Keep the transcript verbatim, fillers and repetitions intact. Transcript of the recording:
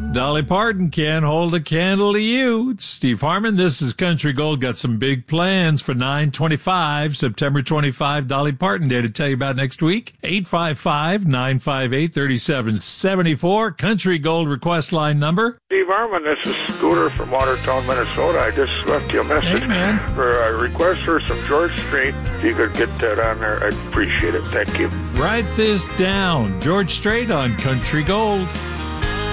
Dolly Parton can't hold a candle to you. It's Steve Harmon. This is Country Gold. Got some big plans for nine twenty-five, September twenty-fifth, Dolly Parton Day to tell you about next week. eight five five, nine five eight, three seven seven four. Country Gold request line number. Steve Harmon, this is Scooter from Watertown, Minnesota. I just left you a message Hey, man. for a request for some George Strait. If you could get that on there, I'd appreciate it. Thank you. Write this down. George Strait on Country Gold.